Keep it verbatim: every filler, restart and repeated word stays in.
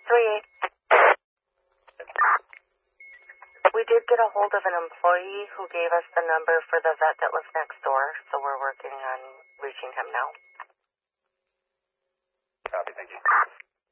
three eight. We did get a hold of an employee who gave us the number for the vet that lives next door, so we're working on reaching him now. Copy, thank you.